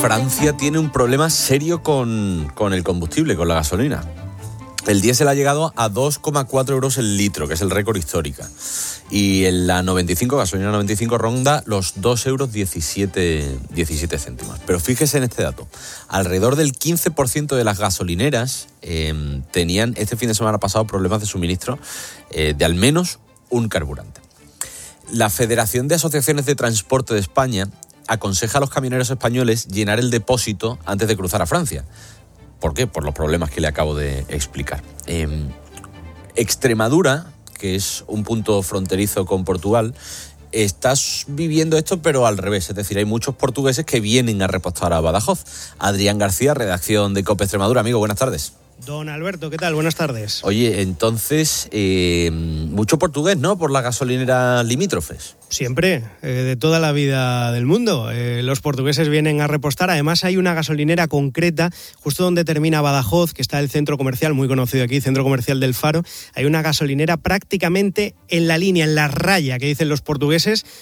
Francia tiene un problema serio con el combustible, con la gasolina. El diésel ha llegado a 2,4 euros el litro, que es el récord histórico. Y en la 95, gasolina 95, ronda los 2,17 euros. Pero fíjese en este dato. Alrededor del 15% de las gasolineras tenían este fin de semana pasado problemas de suministro de al menos un carburante. La Federación de Asociaciones de Transporte de España aconseja a los camioneros españoles llenar el depósito antes de cruzar a Francia. ¿Por qué? Por los problemas que le acabo de explicar. Extremadura, que es un punto fronterizo con Portugal, está viviendo esto, pero al revés. Es decir, hay muchos portugueses que vienen a repostar a Badajoz. Adrián García, redacción de COPE Extremadura. Amigo, buenas tardes. Don Alberto, ¿qué tal? Buenas tardes. Oye, entonces, mucho portugués, ¿no? Por las gasolineras limítrofes. Siempre, de toda la vida del mundo. Los portugueses vienen a repostar. Además, hay una gasolinera concreta, justo donde termina Badajoz, que está el centro comercial, muy conocido aquí, Centro Comercial del Faro. Hay una gasolinera prácticamente en la línea, en la raya, que dicen los portugueses,